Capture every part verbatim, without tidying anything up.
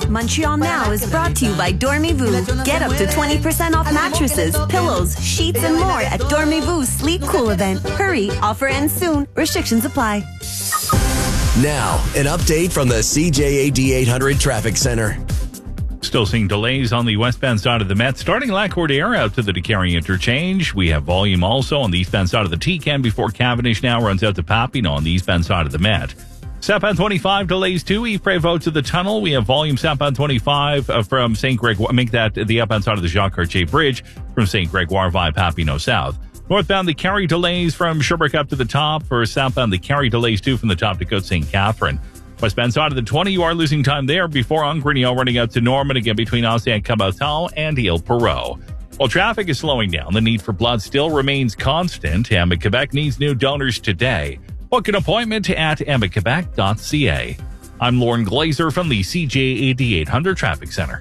Montreal Now is brought to you by Dormez-vous. Get up to twenty percent off mattresses, pillows, sheets, and more at Dormez-vous Sleep Cool event. Hurry, offer ends soon. Restrictions apply. Now, an update from the C J A D eight hundred Traffic Center. Still seeing delays on the westbound side of the Met, starting Lac-Cordaire out to the DeCarry interchange. We have volume also on the eastbound side of the T C A N before Cavendish now runs out to Papineau on the eastbound side of the Met. Southbound twenty-five delays too. Yves Prévost to the tunnel. We have volume southbound twenty-five uh, from Saint Gregoire. Make that the upbound side of the Jacques Cartier Bridge from Saint Gregoire via Papineau South. Northbound the Carry delays from Sherbrooke up to the top. For southbound the Carry delays too from the top to Côte Saint Catherine. Westbound side of the twenty, you are losing time there before Angrignon running out to Norman again between Ancien Cabotal and Ile Perrot. While traffic is slowing down, the need for blood still remains constant. A M B I Quebec needs new donors today. Book an appointment at a m b i quebec dot c a. I'm Lauren Glazer from the C J A D eight hundred Traffic Center.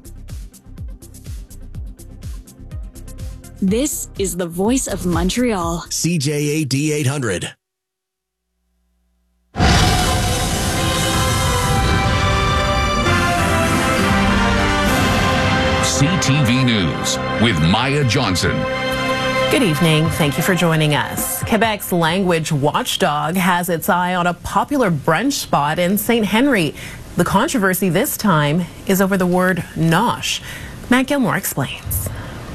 This is the voice of Montreal. C J A D eight hundred. C T V News with Maya Johnson. Good evening. Thank you for joining us. Quebec's language watchdog has its eye on a popular brunch spot in Saint Henry. The controversy this time is over the word nosh. Matt Gilmore explains.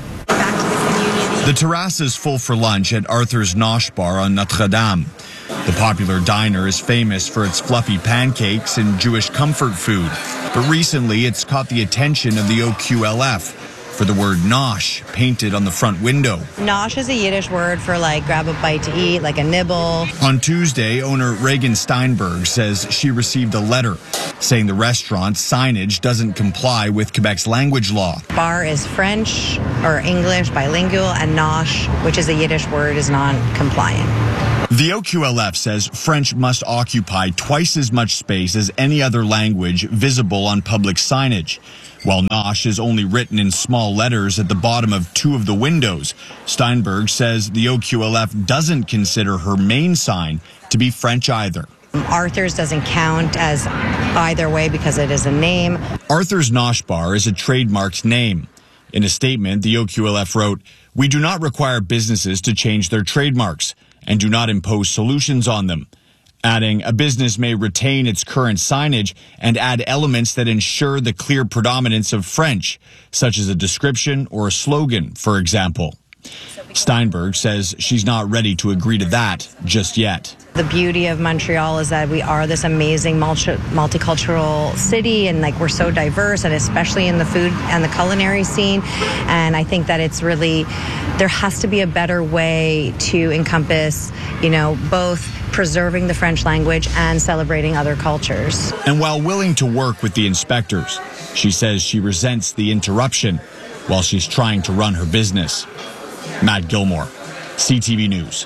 The terrace is full for lunch at Arthur's Nosh Bar on Notre Dame. The popular diner is famous for its fluffy pancakes and Jewish comfort food. But recently, it's caught the attention of the O Q L F for the word nosh painted on the front window. Nosh is a Yiddish word for like grab a bite to eat, like a nibble. On Tuesday, owner Reagan Steinberg says she received a letter saying the restaurant's signage doesn't comply with Quebec's language law. Bar is French or English, bilingual, and nosh, which is a Yiddish word, is non-compliant. The O Q L F says French must occupy twice as much space as any other language visible on public signage. While nosh is only written in small letters at the bottom of two of the windows, Steinberg says the O Q L F doesn't consider her main sign to be French either. Arthur's doesn't count as either way because it is a name. Arthur's Nosh Bar is a trademarked name. In a statement, the O Q L F wrote, "We do not require businesses to change their trademarks and do not impose solutions on them." Adding, a business may retain its current signage and add elements that ensure the clear predominance of French, such as a description or a slogan, for example. Steinberg says she's not ready to agree to that just yet. The beauty of Montreal is that we are this amazing multi- multicultural city, and like we're so diverse, and especially in the food and the culinary scene. And I think that it's really, there has to be a better way to encompass, you know, both preserving the French language and celebrating other cultures. And while willing to work with the inspectors, she says she resents the interruption while she's trying to run her business. Matt Gilmore, C T V News.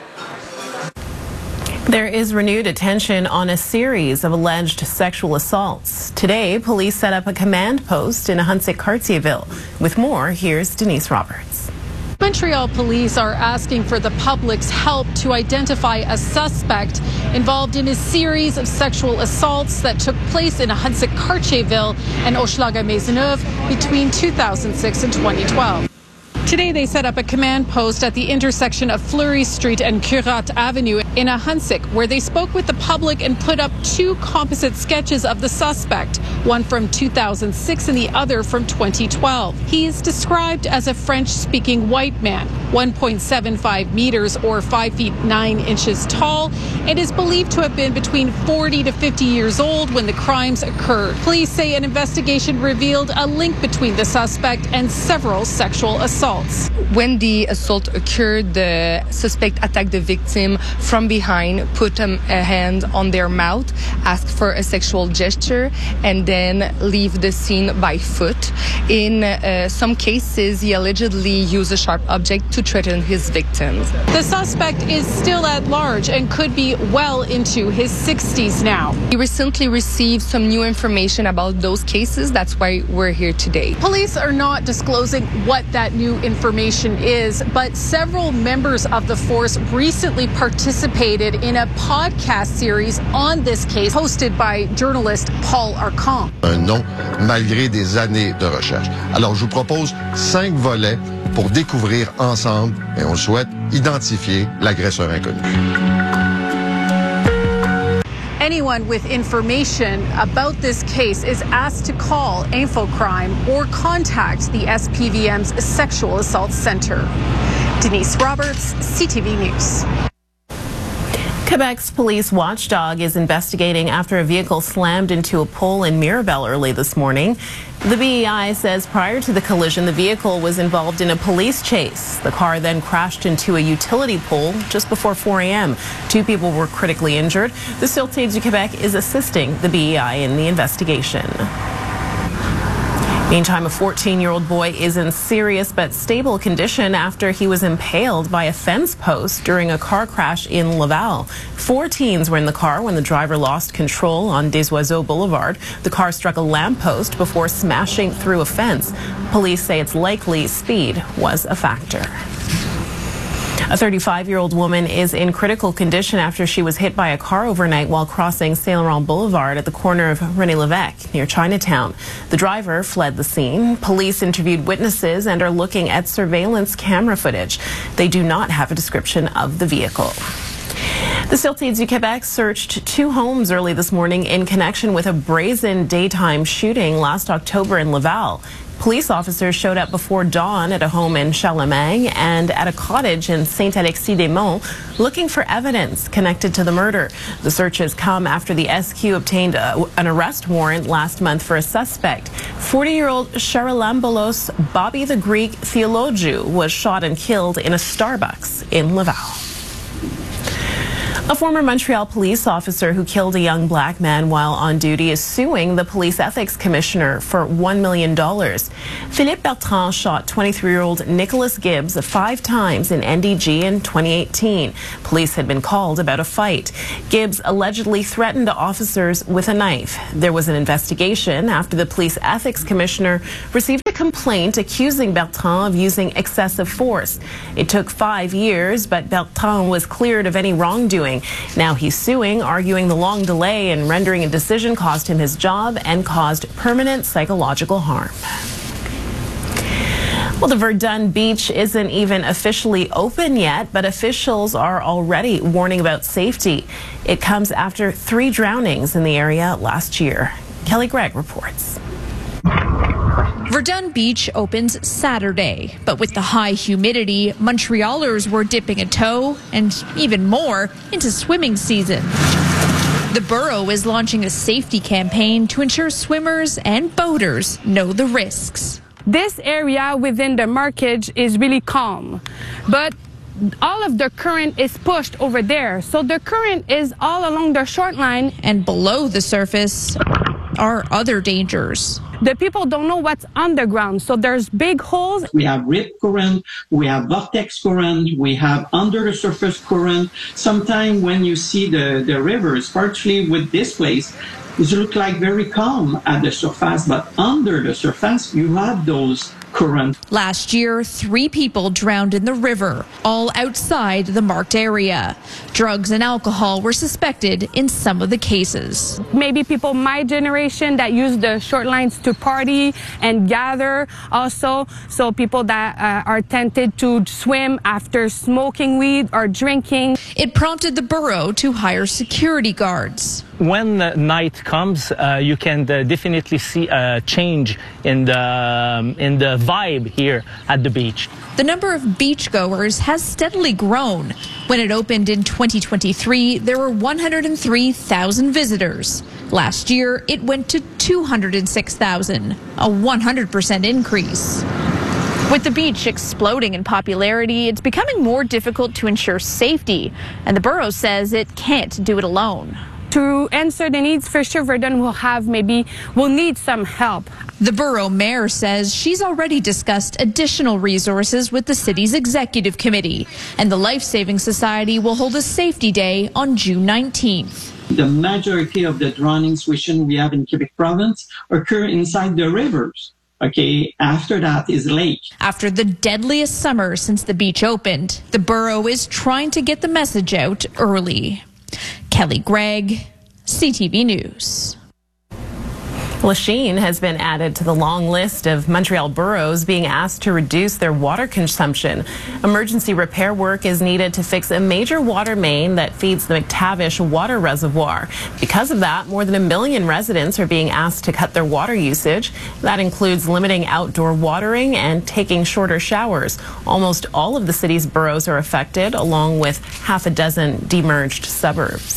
There is renewed attention on a series of alleged sexual assaults. Today, police set up a command post in Ahuntsic-Cartierville. With more, here's Denise Roberts. Montreal police are asking for the public's help to identify a suspect involved in a series of sexual assaults that took place in Ahuntsic-Cartierville and Hochelaga-Maisonneuve between two thousand six and twenty twelve. Today, they set up a command post at the intersection of Fleury Street and Curat Avenue in Ahuntsic, where they spoke with the public and put up two composite sketches of the suspect, one from two thousand six and the other from twenty twelve. He is described as a French-speaking white man, one point seven five meters or five feet nine inches tall, and is believed to have been between forty to fifty years old when the crimes occurred. Police say an investigation revealed a link between the suspect and several sexual assaults. When the assault occurred, the suspect attacked the victim from behind, put um, a hand on their mouth, asked for a sexual gesture, and then leave the scene by foot. In uh, some cases, he allegedly used a sharp object to threaten his victims. The suspect is still at large and could be well into his sixties now. We recently received some new information about those cases. That's why we're here today. Police are not disclosing what that new information is, but several members of the force recently participated in a podcast series on this case hosted by journalist Paul Arcand. Un nom malgré des années de recherche. Alors, je vous propose cinq volets pour découvrir ensemble, et on souhaite identifier l'agresseur inconnu. Anyone with information about this case is asked to call Infocrime or contact the S P V M's Sexual Assault Center. Denise Roberts, C T V News. Quebec's police watchdog is investigating after a vehicle slammed into a pole in Mirabel early this morning. The B E I says prior to the collision, the vehicle was involved in a police chase. The car then crashed into a utility pole just before four a m Two people were critically injured. The Sûreté du Québec is assisting the B E I in the investigation. Meantime, a fourteen-year-old boy is in serious but stable condition after he was impaled by a fence post during a car crash in Laval. Four teens were in the car when the driver lost control on Des Oiseaux Boulevard. The car struck a lamppost before smashing through a fence. Police say it's likely speed was a factor. A thirty-five-year-old woman is in critical condition after she was hit by a car overnight while crossing Saint Laurent Boulevard at the corner of René Lévesque near Chinatown. The driver fled the scene. Police interviewed witnesses and are looking at surveillance camera footage. They do not have a description of the vehicle. The Sûreté du Québec searched two homes early this morning in connection with a brazen daytime shooting last October in Laval. Police officers showed up before dawn at a home in Charlemagne and at a cottage in Saint-Alexis-des-Monts looking for evidence connected to the murder. The searches come after the S Q obtained a, an arrest warrant last month for a suspect. forty-year-old Charalambolos Bobby the Greek Theologiou was shot and killed in a Starbucks in Laval. A former Montreal police officer who killed a young black man while on duty is suing the police ethics commissioner for one million dollars. Philippe Bertrand shot twenty-three-year-old Nicholas Gibbs five times in N D G in twenty eighteen. Police had been called about a fight. Gibbs allegedly threatened officers with a knife. There was an investigation after the police ethics commissioner received a complaint accusing Bertrand of using excessive force. It took five years, but Bertrand was cleared of any wrongdoing. Now he's suing, arguing the long delay in rendering a decision cost him his job and caused permanent psychological harm. Well, the Verdun beach isn't even officially open yet, but officials are already warning about safety. It comes after three drownings in the area last year. Kelly Gregg reports. Verdun Beach opens Saturday, but with the high humidity, Montrealers were dipping a toe, and even more, into swimming season. The borough is launching a safety campaign to ensure swimmers and boaters know the risks. This area within the markage is really calm, but all of the current is pushed over there. So the current is all along the short line. And below the surface are other dangers. The people don't know what's underground, so there's big holes. We have rip current, we have vortex current, we have under the surface current. Sometimes when you see the, the rivers, partially with this place, it look like very calm at the surface, but under the surface, you have those current. Last year, three people drowned in the river, all outside the marked area. Drugs and alcohol were suspected in some of the cases. Maybe people my generation that use the short lines to party and gather also. So people that uh, are tempted to swim after smoking weed or drinking. It prompted the borough to hire security guards. When uh, night comes, uh, you can uh, definitely see a change in the um, in the vibe here at the beach. The number of beachgoers has steadily grown. When it opened in twenty twenty-three, there were one hundred three thousand visitors. Last year, it went to two hundred six thousand, a one hundred percent increase. With the beach exploding in popularity, it's becoming more difficult to ensure safety, and the borough says it can't do it alone. To answer the needs, for sure, Verdun will have maybe, will need some help. The borough mayor says she's already discussed additional resources with the city's executive committee, and the Life Saving Society will hold a safety day on June nineteenth. The majority of the drownings we have in Quebec province occur inside the rivers. Okay, after that is lake. After the deadliest summer since the beach opened, the borough is trying to get the message out early. Kelly Gregg, C T V News. Lachine has been added to the long list of Montreal boroughs being asked to reduce their water consumption. Emergency repair work is needed to fix a major water main that feeds the McTavish water reservoir. Because of that, more than a million residents are being asked to cut their water usage. That includes limiting outdoor watering and taking shorter showers. Almost all of the city's boroughs are affected, along with half a dozen demerged suburbs.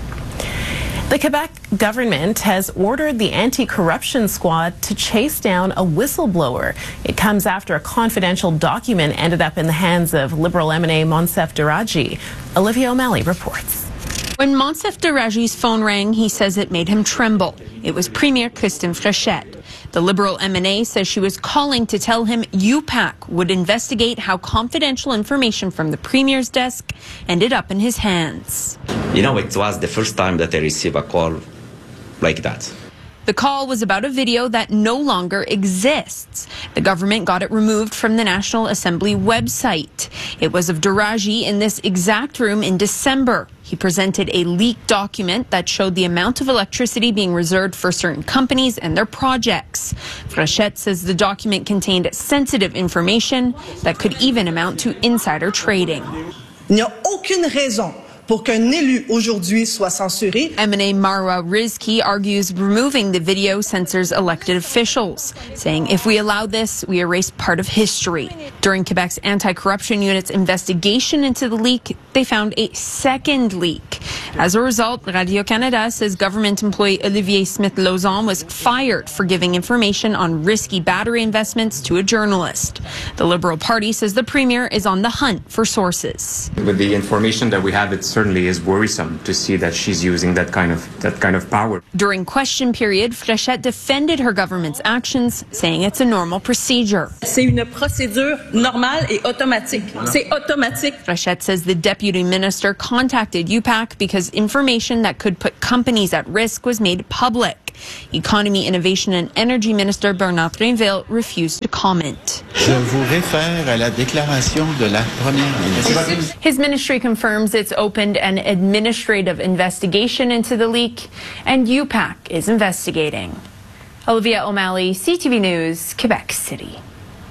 The Quebec government has ordered the anti-corruption squad to chase down a whistleblower. It comes after a confidential document ended up in the hands of Liberal M N A Monsef Daraji. Olivia O'Malley reports. When Monsef Daraji's phone rang, he says it made him tremble. It was Premier Christine Fréchette. The Liberal M N A says she was calling to tell him U PAC would investigate how confidential information from the Premier's desk ended up in his hands. You know, it was the first time that I received a call like that. The call was about a video that no longer exists. The government got it removed from the National Assembly website. It was of Daraji in this exact room in December. He presented a leaked document that showed the amount of electricity being reserved for certain companies and their projects. Fréchette says the document contained sensitive information that could even amount to insider trading. Il n'y a aucune raison pour qu'un élu aujourd'hui soit censuré. M N A Marwa Rizki argues removing the video censors elected officials, saying if we allow this, we erase part of history. During Quebec's anti-corruption unit's investigation into the leak, they found a second leak. As a result, Radio-Canada says government employee Olivier Smith-Lauzon was fired for giving information on risky battery investments to a journalist. The Liberal Party says the Premier is on the hunt for sources. With the information that we have, it certainly is worrisome to see that she's using that kind of that kind of power. During question period, Fréchette defended her government's actions, saying it's a normal procedure. C'est une procédure normale et automatique. C'est automatique. Fréchette says the deputy minister contacted U PAC because information that could put companies at risk was made public. Economy, Innovation and Energy Minister Bernard Drinville refused to comment. Je vous réfère à la déclaration de la première ministre. His ministry confirms it's opened an administrative investigation into the leak, and U PAC is investigating. Olivia O'Malley, C T V News, Quebec City.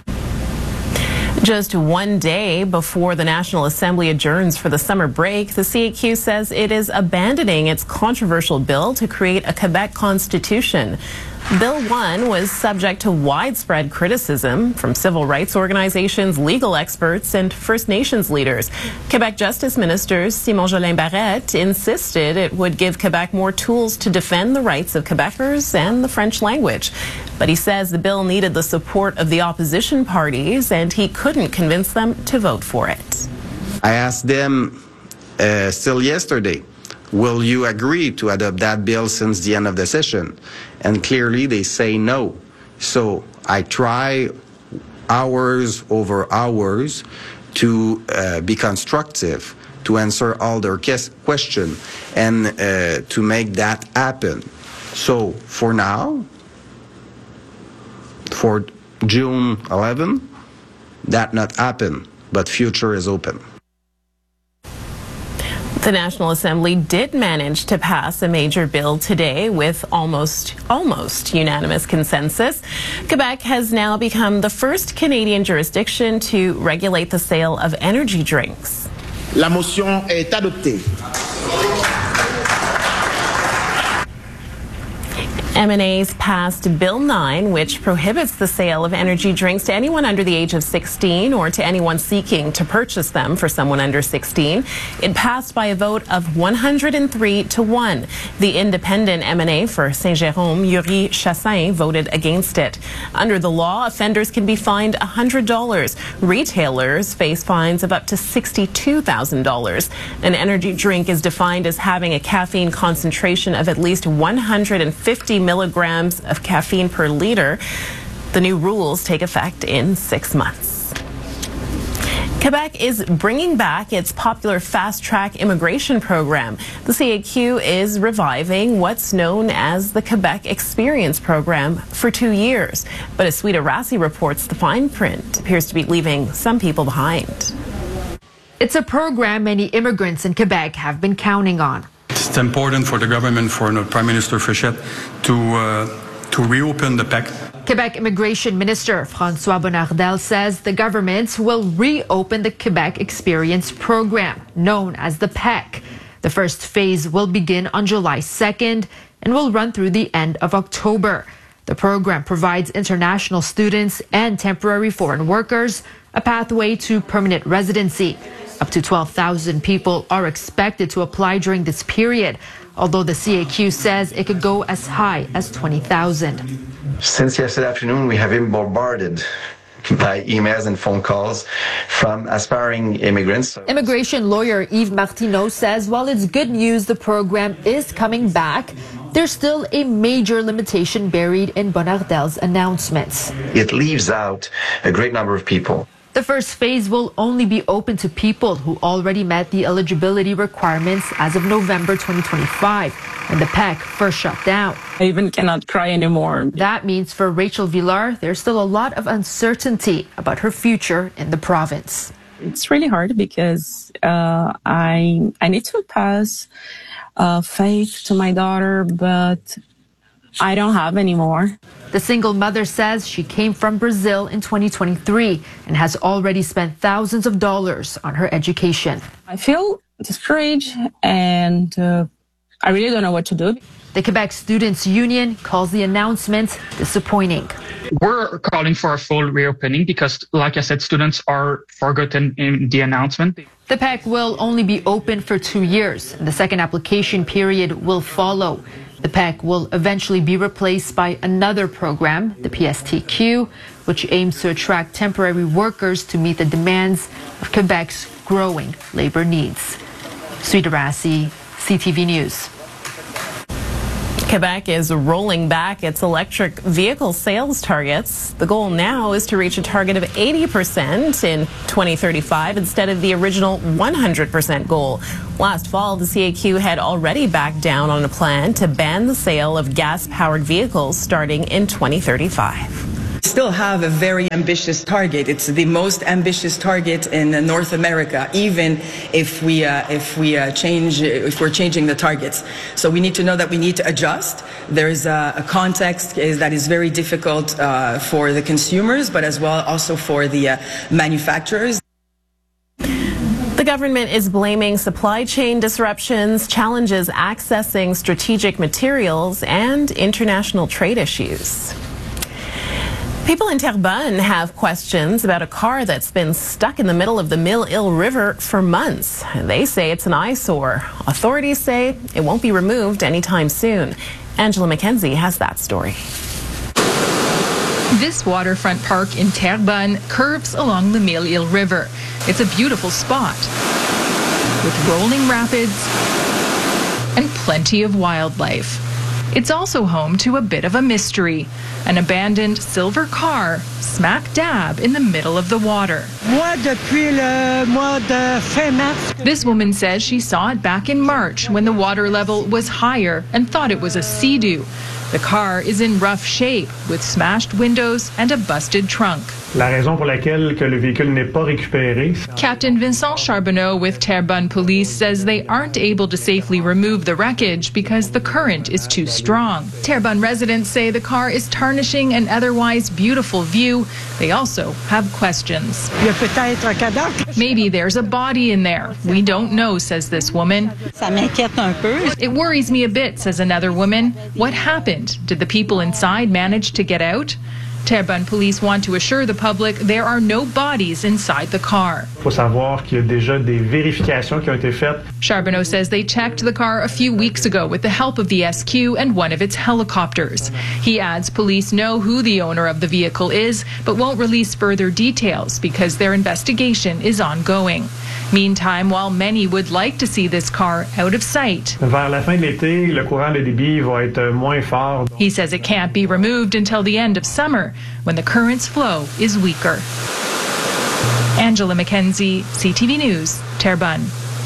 Just one day before the National Assembly adjourns for the summer break, the C A Q says it is abandoning its controversial bill to create a Quebec constitution. Bill one was subject to widespread criticism from civil rights organizations, legal experts, and First Nations leaders. Quebec Justice Minister Simon Jolin Barrette insisted it would give Quebec more tools to defend the rights of Quebecers and the French language. But he says the bill needed the support of the opposition parties, and he couldn't convince them to vote for it. I asked them uh, still yesterday, will you agree to adopt that bill since the end of the session? And clearly they say no. So I try hours over hours to uh, be constructive, to answer all their questions, and uh, to make that happen. So for now, for June eleventh, that not happen, but future is open. The National Assembly did manage to pass a major bill today with almost, almost unanimous consensus. Quebec has now become the first Canadian jurisdiction to regulate the sale of energy drinks. La motion est adoptée. M N A's passed Bill nine, which prohibits the sale of energy drinks to anyone under the age of sixteen or to anyone seeking to purchase them for someone under sixteen. It passed by a vote of one hundred three to one. The independent M N A for Saint-Jérôme, Yuri Chassin, voted against it. Under the law, offenders can be fined one hundred dollars. Retailers face fines of up to sixty-two thousand dollars. An energy drink is defined as having a caffeine concentration of at least one hundred fifty milligrams of caffeine per liter. The new rules take effect in six months. Quebec is bringing back its popular fast-track immigration program. The C A Q is reviving what's known as the Quebec Experience program for two years. But as Sweeta Rassi reports, the fine print appears to be leaving some people behind. It's a program many immigrants in Quebec have been counting on. It's important for the government, for Prime Minister Fichette, to, uh, to reopen the P E C. Quebec Immigration Minister François Bonnardel says the government will reopen the Quebec Experience program, known as the P E C. The first phase will begin on July second and will run through the end of October. The program provides international students and temporary foreign workers a pathway to permanent residency. Up to twelve thousand people are expected to apply during this period, although the C A Q says it could go as high as twenty thousand. Since yesterday afternoon, we have been bombarded by emails and phone calls from aspiring immigrants. Immigration lawyer Yves Martineau says while it's good news the program is coming back, there's still a major limitation buried in Bonnardel's announcements. It leaves out a great number of people. The first phase will only be open to people who already met the eligibility requirements as of November twenty twenty-five, when the P E C first shut down. I even cannot cry anymore. That means for Rachel Villar, there's still a lot of uncertainty about her future in the province. It's really hard because uh, I I need to pass uh, faith to my daughter, but I don't have any more. The single mother says she came from Brazil in twenty twenty-three and has already spent thousands of dollars on her education. I feel discouraged and uh, I really don't know what to do. The Quebec Students' Union calls the announcement disappointing. We're calling for a full reopening because, like I said, students are forgotten in the announcement. The P E C will only be open for two years, and the second application period will follow. The P E C will eventually be replaced by another program, the P S T Q, which aims to attract temporary workers to meet the demands of Quebec's growing labor needs. Sweeta Rassi, C T V News. Quebec is rolling back its electric vehicle sales targets. The goal now is to reach a target of eighty percent in twenty thirty-five instead of the original one hundred percent goal. Last fall, the C A Q had already backed down on a plan to ban the sale of gas-powered vehicles starting in twenty thirty-five. Still have a very ambitious target. It's the most ambitious target in North America, even if we uh, if we uh, change if we're changing the targets. So we need to know that we need to adjust. There's a, a context is, that is very difficult uh, for the consumers, but as well also for the uh, manufacturers. The government is blaming supply chain disruptions, challenges accessing strategic materials, and international trade issues. People in Terrebonne have questions about a car that's been stuck in the middle of the Mille-Île River for months. They say it's an eyesore. Authorities say it won't be removed anytime soon. Angela McKenzie has that story. This waterfront park in Terrebonne curves along the Mille-Île River. It's a beautiful spot with rolling rapids and plenty of wildlife. It's also home to a bit of a mystery, an abandoned silver car smack dab in the middle of the water. This woman says she saw it back in March when the water level was higher and thought it was a sea-doo. The car is in rough shape with smashed windows and a busted trunk. La raison pour laquelle que le véhicule n'est pas récupéré. Captain Vincent Charbonneau with Terrebonne Police says they aren't able to safely remove the wreckage because the current is too strong. Terrebonne residents say the car is tarnishing an otherwise beautiful view. They also have questions. Maybe there's a body in there. We don't know, says this woman. It worries me a bit, says another woman. What happened? Did the people inside manage to get out? Terrebonne Police want to assure the public there are no bodies inside the car. Faut savoir qu'il y a déjà des vérifications qui ont été faites. Charbonneau says they checked the car a few weeks ago with the help of the S Q and one of its helicopters. He adds police know who the owner of the vehicle is, but won't release further details because their investigation is ongoing. Meantime, while many would like to see this car out of sight, Vers la fin de l'été, le courant de débit va être moins fort. He says it can't be removed until the end of summer when the current's flow is weaker. Angela McKenzie, C T V News, Terrebonne.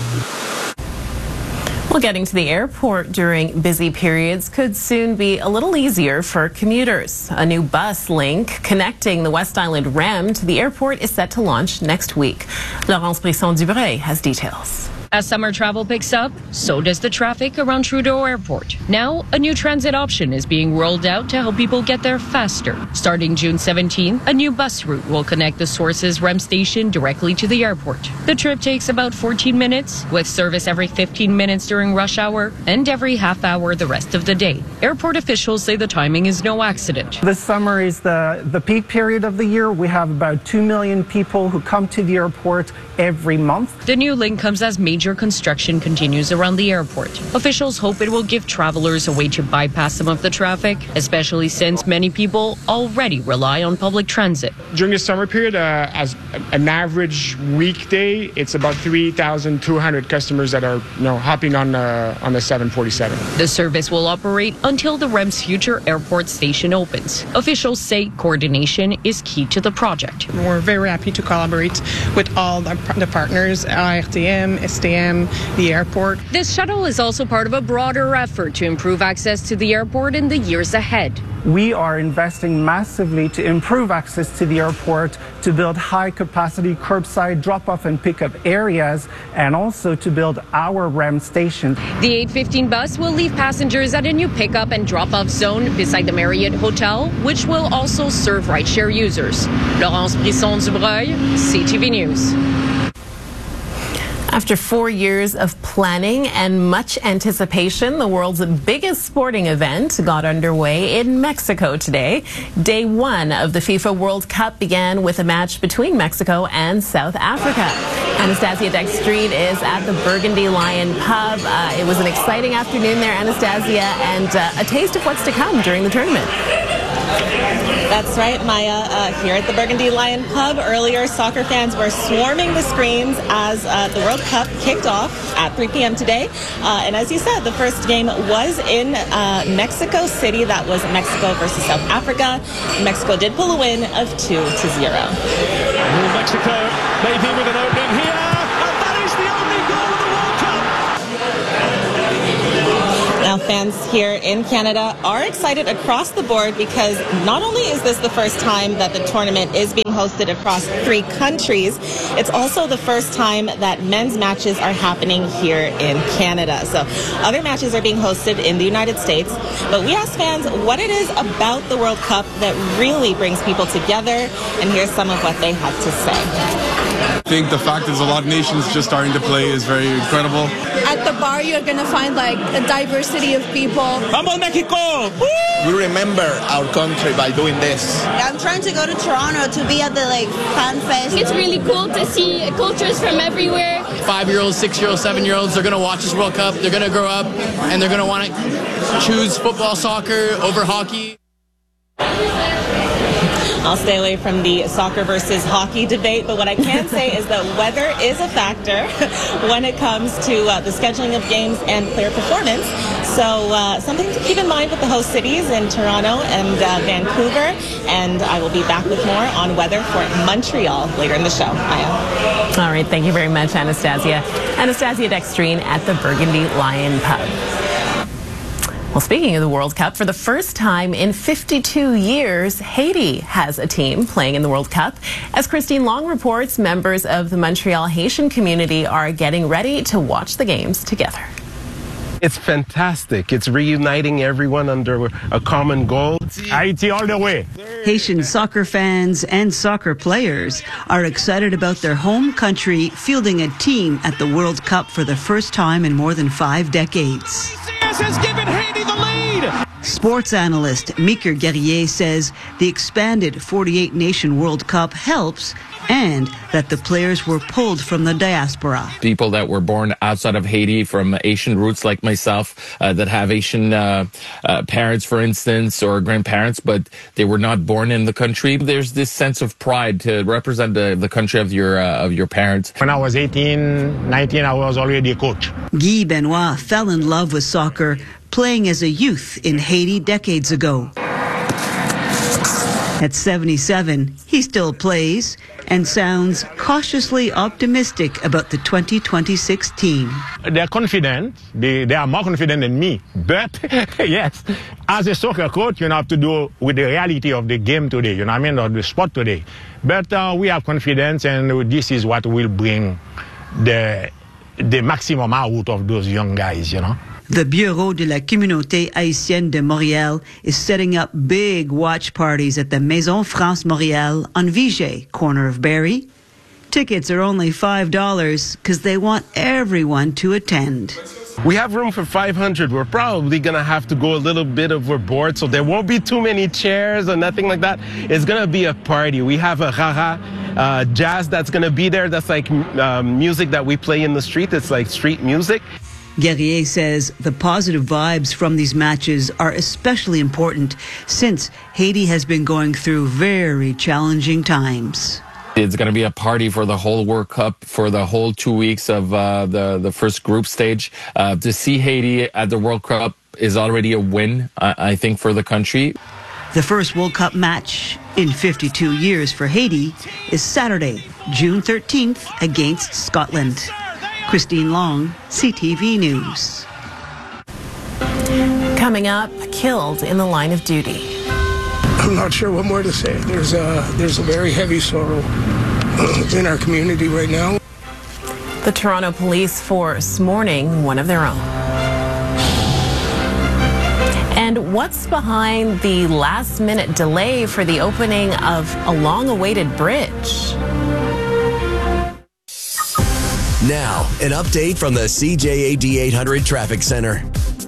Well, getting to the airport during busy periods could soon be a little easier for commuters. A new bus link connecting the West Island REM to the airport is set to launch next week. Laurence Brisson-Dubreuil has details. As summer travel picks up, so does the traffic around Trudeau Airport. Now, a new transit option is being rolled out to help people get there faster. Starting June seventeenth, a new bus route will connect the Sources REM station directly to the airport. The trip takes about fourteen minutes, with service every fifteen minutes during rush hour and every half hour the rest of the day. Airport officials say the timing is no accident. This summer is the, the peak period of the year. We have about two million people who come to the airport every month. The new link comes as major construction continues around the airport. Officials hope it will give travelers a way to bypass some of the traffic, especially since many people already rely on public transit. During the summer period, uh, as an average weekday, it's about three thousand two hundred customers that are you know, hopping on, uh, on the seven forty-seven. The service will operate until the REM's future airport station opens. Officials say coordination is key to the project. We're very happy to collaborate with all the, the partners, A R T M, S T M, the airport. This shuttle is also part of a broader effort to improve access to the airport in the years ahead. We are investing massively to improve access to the airport, to build high-capacity curbside drop-off and pick-up areas, and also to build our REM station. The eight fifteen bus will leave passengers at a new pick-up and drop-off zone beside the Marriott Hotel, which will also serve rideshare users. Laurence Brisson-Dubreuil, C T V News. After four years of planning and much anticipation, the world's biggest sporting event got underway in Mexico today. Day one of the FIFA World Cup began with a match between Mexico and South Africa. Anastasia Dextrine is at the Burgundy Lion Pub. Uh, it was an exciting afternoon there, Anastasia, and uh, a taste of what's to come during the tournament. That's right, Maya. Uh, here at the Burgundy Lion Pub, earlier soccer fans were swarming the screens as uh, the World Cup kicked off at three p m today. Uh, and as you said, the first game was in uh, Mexico City. That was Mexico versus South Africa. Mexico did pull a win of two to zero. Well, Mexico maybe with an opening here. And that is the only goal of the World Cup. Now, fans here in Canada are excited across the board because not only is this the first time that the tournament is being hosted across three countries, it's also the first time that men's matches are happening here in Canada. So other matches are being hosted in the United States, but we asked fans what it is about the World Cup that really brings people together, and here's some of what they had to say. I think the fact that there's a lot of nations just starting to play is very incredible. At the bar, you're going to find like a diversity of people. Vamos Mexico! Woo! We remember our country by doing this. I'm trying to go to Toronto to be at the like fan fest. It's really cool to see cultures from everywhere. Five-year-olds, six-year-olds, seven-year-olds, they're going to watch this World Cup. They're going to grow up and they're going to want to choose football, soccer over hockey. I'll stay away from the soccer versus hockey debate, but what I can say is that weather is a factor when it comes to uh, the scheduling of games and player performance. So uh, something to keep in mind with the host cities in Toronto and uh, Vancouver. And I will be back with more on weather for Montreal later in the show. Maya. All right, thank you very much, Anastasia. Anastasia Dextrine at the Burgundy Lion Pub. Well, speaking of the World Cup, for the first time in fifty-two years, Haiti has a team playing in the World Cup. As Christine Long reports, members of the Montreal Haitian community are getting ready to watch the games together. It's fantastic. It's reuniting everyone under a common goal. Haiti all the way. Haitian soccer fans and soccer players are excited about their home country fielding a team at the World Cup for the first time in more than five decades. Has given Haiti the lead. Sports analyst Meeker Guerrier says the expanded forty-eight nation World Cup helps and that the players were pulled from the diaspora. People that were born outside of Haiti from Asian roots like myself, uh, that have Asian uh, uh, parents, for instance, or grandparents, but they were not born in the country. There's this sense of pride to represent the, the country of your uh, of your parents. When I was eighteen, nineteen, I was already a coach. Guy Benoit fell in love with soccer playing as a youth in Haiti decades ago. At seventy-seven, he still plays and sounds cautiously optimistic about the twenty twenty-six team. They're confident. They, they are more confident than me. But, yes, as a soccer coach, you have to do with the reality of the game today, you know what I mean, or the sport today. But uh, we have confidence, and this is what will bring the, the maximum out of those young guys, you know. The Bureau de la Communauté Haïtienne de Montréal is setting up big watch parties at the Maison France Montréal on Viger, corner of Barrie. Tickets are only five dollars because they want everyone to attend. We have room for five hundred. We're probably going to have to go a little bit overboard, so there won't be too many chairs or nothing like that. It's going to be a party. We have a rara uh, jazz that's going to be there. That's like um, music that we play in the street. It's like street music. Guerrier says the positive vibes from these matches are especially important since Haiti has been going through very challenging times. It's going to be a party for the whole World Cup, for the whole two weeks of uh, the, the first group stage. Uh, to see Haiti at the World Cup is already a win, I, I think, for the country. The first World Cup match in fifty-two years for Haiti is Saturday, June thirteenth against Scotland. Christine Long, C T V News. Coming up, killed in the line of duty. I'm not sure what more to say. There's a, there's a very heavy sorrow in our community right now. The Toronto Police Force mourning one of their own. And what's behind the last-minute delay for the opening of a long-awaited bridge? Now, an update from the C J A D eight hundred Traffic Center.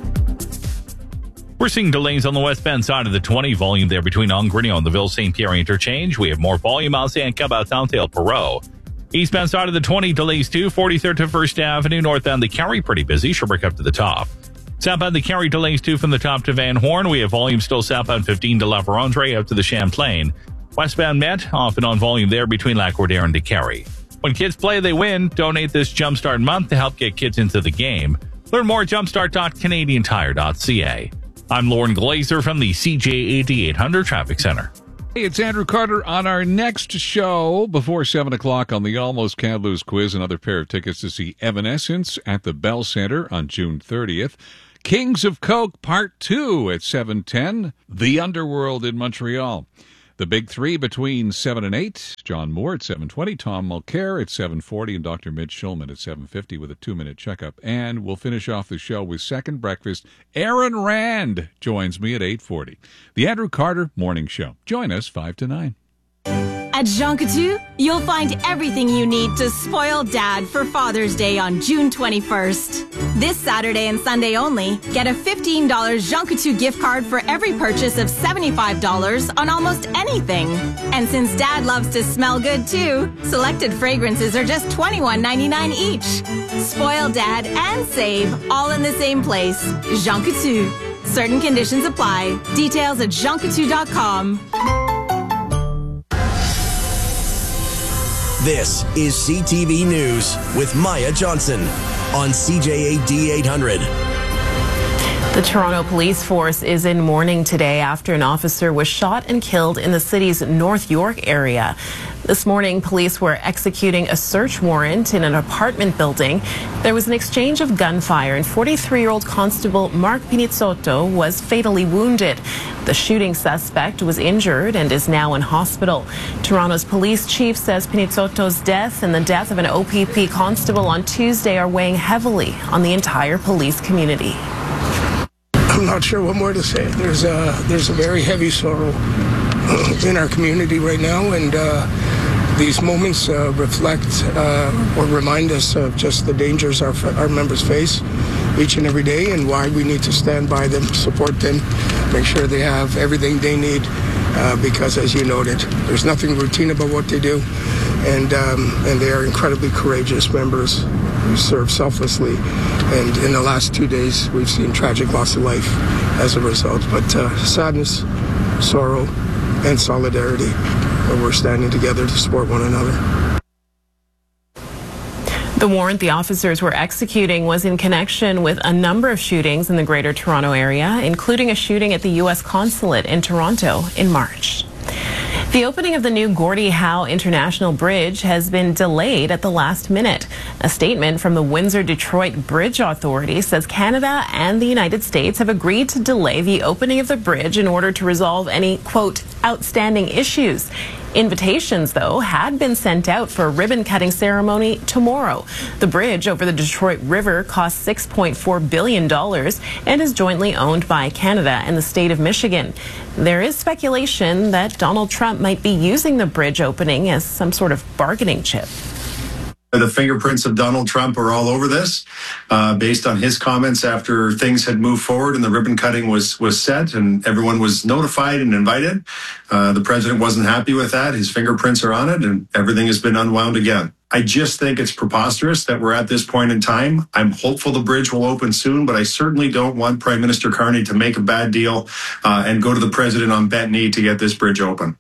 We're seeing delays on the westbound side of the twenty, volume there between Angrignon and the Ville-Saint Pierre interchange. We have more volume on Saint Cabot-Saint Perot. Eastbound side of the twenty, delays too. forty-third to First Avenue, northbound the Carry, pretty busy. Sherbrooke up to the top. Southbound the Carry, delays too from the top to Van Horn. We have volume still southbound fifteen to La Vérendrye up to the Champlain. Westbound Met, off and on volume there between Lac-Cordaire and the Carry. When kids play, they win. Donate this Jumpstart month to help get kids into the game. Learn more at jumpstart dot canadian tire dot c a. I'm Lauren Glazer from the C J A D eight hundred Traffic Center. Hey, it's Andrew Carter on our next show before seven o'clock on the Almost Can't Lose quiz. Another pair of tickets to see Evanescence at the Bell Center on June thirtieth. Kings of Coke Part two at seven ten. The Underworld in Montreal. The Big Three between seven and eight. John Moore at seven twenty, Tom Mulcair at seven forty, and Doctor Mitch Schulman at seven fifty with a two-minute checkup. And we'll finish off the show with Second Breakfast. Aaron Rand joins me at eight forty. The Andrew Carter Morning Show. Join us five to nine. At Jean Coutu, you'll find everything you need to spoil Dad for Father's Day on June twenty-first. This Saturday and Sunday only, get a fifteen dollars Jean Coutu gift card for every purchase of seventy-five dollars on almost anything. And since Dad loves to smell good too, selected fragrances are just twenty-one ninety-nine each. Spoil Dad and save all in the same place. Jean Coutu. Certain conditions apply. Details at jean coutu dot com. This is C T V News with Maya Johnson on C J A D eight hundred. The Toronto Police Force is in mourning today after an officer was shot and killed in the city's North York area. This morning, police were executing a search warrant in an apartment building. There was an exchange of gunfire, and forty-three-year-old Constable Mark Pinizzotto was fatally wounded. The shooting suspect was injured and is now in hospital. Toronto's police chief says Pinizzotto's death and the death of an O P P constable on Tuesday are weighing heavily on the entire police community. I'm not sure what more to say. There's a, there's a very heavy sorrow in our community right now, and uh, these moments uh, reflect uh, or remind us of just the dangers our, our members face each and every day, and why we need to stand by them, support them, make sure they have everything they need, uh, because as you noted, there's nothing routine about what they do, and um, and they are incredibly courageous members who serve selflessly. And in the last two days, we've seen tragic loss of life as a result. But uh, sadness, sorrow, and solidarity, where we're standing together to support one another. The warrant the officers were executing was in connection with a number of shootings in the Greater Toronto Area, including a shooting at the U S consulate in Toronto in March. The opening of the new Gordie Howe International Bridge has been delayed at the last minute. A statement from the Windsor-Detroit Bridge Authority says Canada and the United States have agreed to delay the opening of the bridge in order to resolve any, quote, outstanding issues. Invitations, though, had been sent out for a ribbon-cutting ceremony tomorrow. The bridge over the Detroit River costs six point four billion dollars and is jointly owned by Canada and the state of Michigan. There is speculation that Donald Trump might be using the bridge opening as some sort of bargaining chip. The fingerprints of Donald Trump are all over this, uh, based on his comments after things had moved forward and the ribbon cutting was was set and everyone was notified and invited. Uh, the president wasn't happy with that. His fingerprints are on it and everything has been unwound again. I just think it's preposterous that we're at this point in time. I'm hopeful the bridge will open soon, but I certainly don't want Prime Minister Carney to make a bad deal uh, and go to the president on bent knee to get this bridge open.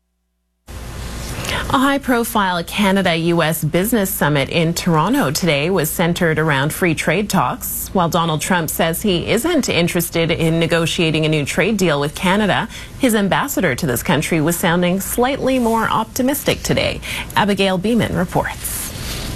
A high-profile Canada-U S business summit in Toronto today was centered around free trade talks. While Donald Trump says he isn't interested in negotiating a new trade deal with Canada, his ambassador to this country was sounding slightly more optimistic today. Abigail Beeman reports.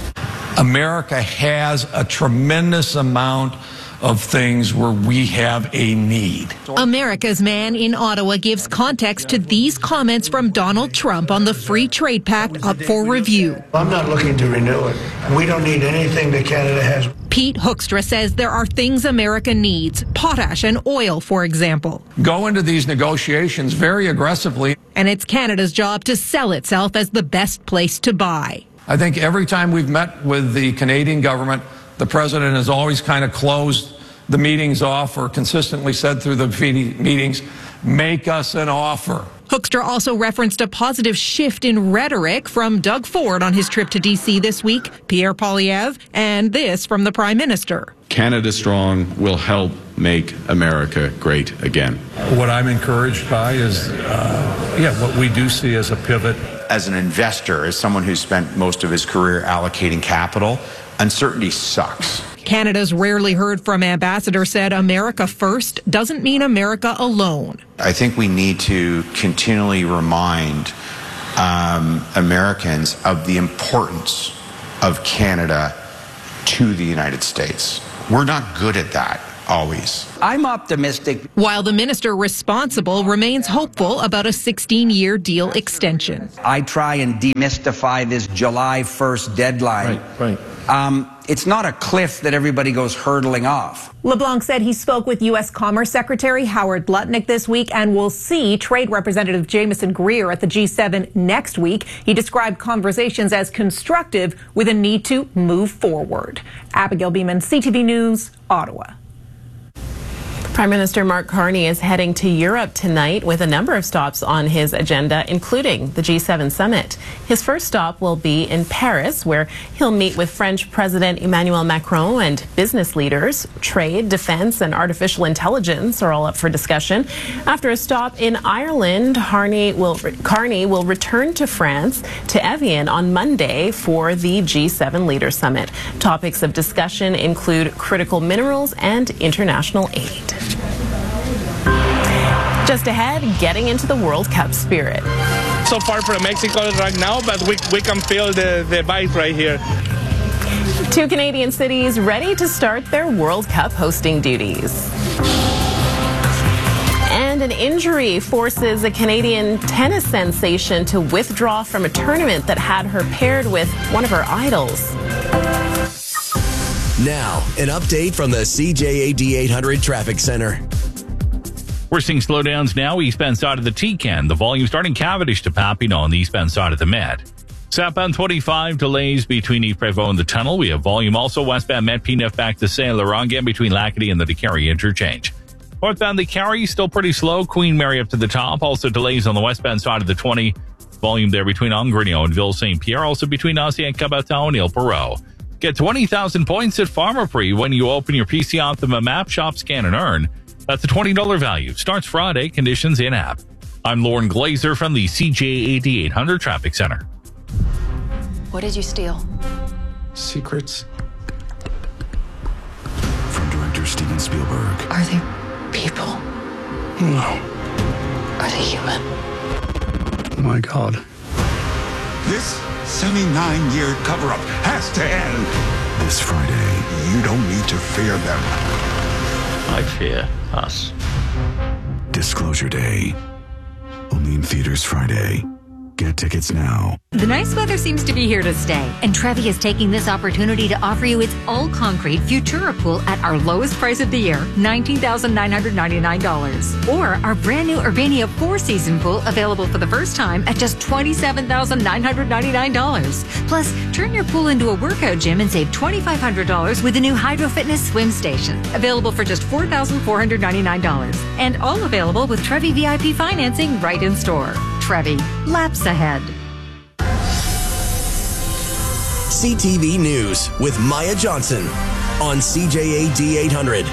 America has a tremendous amount of things where we have a need. America's Man in Ottawa gives context to these comments from Donald Trump on the Free Trade Pact up for review. I'm not looking to renew it. We don't need anything that Canada has. Pete Hoekstra says there are things America needs, potash and oil, for example. Go into these negotiations very aggressively. And it's Canada's job to sell itself as the best place to buy. I think every time we've met with the Canadian government, the president has always kind of closed the meetings off or consistently said through the meetings, make us an offer. Hoekstra also referenced a positive shift in rhetoric from Doug Ford on his trip to D C this week, Pierre Poilievre, and this from the Prime Minister. Canada Strong will help make America great again. What I'm encouraged by is, uh, yeah, what we do see as a pivot. As an investor, as someone who's spent most of his career allocating capital, uncertainty sucks. Canada's rarely heard from ambassador said America first doesn't mean America alone. I think we need to continually remind um, Americans of the importance of Canada to the United States. We're not good at that. Always. I'm optimistic. While the minister responsible remains hopeful about a sixteen-year deal extension. I try and demystify this July first deadline. Right, right. Um, it's not a cliff that everybody goes hurtling off. LeBlanc said he spoke with U S Commerce Secretary Howard Lutnick this week and will see Trade Representative Jameson Greer at the G seven next week. He described conversations as constructive with a need to move forward. Abigail Beeman, C T V News, Ottawa. Prime Minister Mark Carney is heading to Europe tonight with a number of stops on his agenda, including the G seven summit. His first stop will be in Paris, where he'll meet with French President Emmanuel Macron and business leaders. Trade, defense, and artificial intelligence are all up for discussion. After a stop in Ireland, Carney will, Carney will return to France, to Evian, on Monday for the G seven Leaders Summit. Topics of discussion include critical minerals and international aid. Just ahead, getting into the World Cup spirit. So far from Mexico right now, but we, we can feel the, the vibe right here. Two Canadian cities ready to start their World Cup hosting duties. And an injury forces a Canadian tennis sensation to withdraw from a tournament that had her paired with one of her idols. Now, an update from the C J A D eight hundred Traffic Center. We're seeing slowdowns now eastbound side of the T-Can. The volume starting Cavendish to Papineau on the eastbound side of the Med. Southbound twenty-five delays between Yves Prévost and the tunnel. We have volume also westbound Met P N F back to Saint Laurent again between Lacadie and the DeCarry interchange. Northbound the Carry still pretty slow. Queen Mary up to the top. Also delays on the westbound side of the twenty. Volume there between Angrignon and Ville Saint Pierre. Also between Ancien Cabaton and Ile Perrot. Get twenty thousand points at Pharmaprix when you open your P C Optima app, shop, scan, and earn. That's a twenty dollars value. Starts Friday. Conditions in-app. I'm Lauren Glazer from the C J A D eight hundred Traffic Center. What did you steal? Secrets from director Steven Spielberg. Are they people? No. Are they human? Oh my God. This seventy-nine-year cover-up has to end. This Friday. You don't need to fear them. I fear us. Disclosure Day. Only in theaters Friday. Get tickets now. The nice weather seems to be here to stay, and Trevi is taking this opportunity to offer you its all-concrete Futura pool at our lowest price of the year, nineteen thousand nine hundred ninety-nine dollars. Or our brand new Urbania four-season pool available for the first time at just twenty-seven thousand nine hundred ninety-nine dollars. Plus, turn your pool into a workout gym and save twenty-five hundred dollars with the new Hydro Fitness swim station, available for just four thousand four hundred ninety-nine dollars. And all available with Trevi V I P financing right in store. Trevi, laps ahead. C T V News with Maya Johnson on C J A D eight hundred.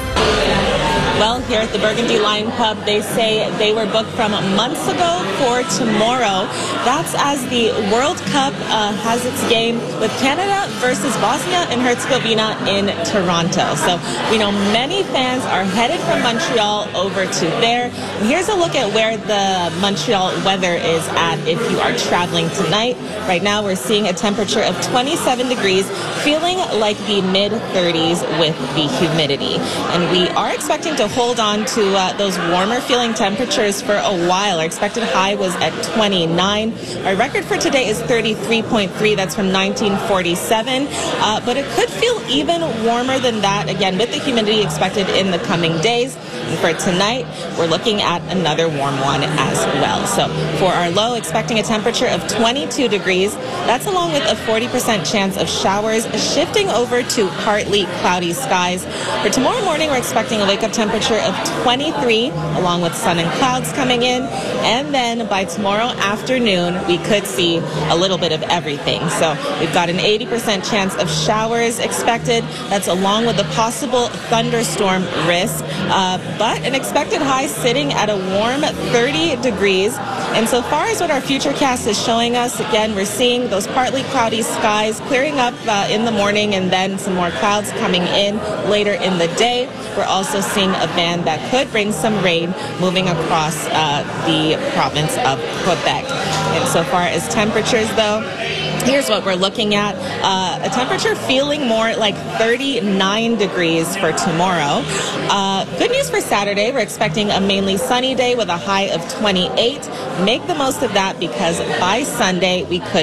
Well, here at the Burgundy Lion Pub, they say they were booked from months ago for tomorrow. That's as the World Cup uh, has its game with Canada versus Bosnia and Herzegovina in Toronto. So we know many fans are headed from Montreal over to there. And here's a look at where the Montreal weather is at if you are traveling tonight. Right now, we're seeing a temperature of twenty-seven degrees, feeling like the mid thirties with the humidity. And we are expecting to hold on to uh, those warmer feeling temperatures for a while. Our expected high was at twenty-nine. Our record for today is thirty-three point three. That's from nineteen forty-seven. Uh, but it could feel even warmer than that, again, with the humidity expected in the coming days. And for tonight, we're looking at another warm one as well. So for our low, expecting a temperature of twenty-two degrees. That's along with a forty percent chance of showers, shifting over to partly cloudy skies. For tomorrow morning, we're expecting a wake-up temperature of twenty-three, along with sun and clouds coming in. And then by tomorrow afternoon, we could see a little bit of everything. So we've got an eighty percent chance of showers expected. That's along with a possible thunderstorm risk. Uh, but an expected high sitting at a warm thirty degrees. And so far as what our futurecast is showing us, again, we're seeing those partly cloudy skies clearing up uh, in the morning and then some more clouds coming in later in the day. We're also seeing a band that could bring some rain moving across uh, the province of Quebec. And so far as temperatures, though, here's what we're looking at. Uh, a temperature feeling more like thirty-nine degrees for tomorrow. Uh, good news for Saturday. We're expecting a mainly sunny day with a high of twenty-eight. Make the most of that because by Sunday we could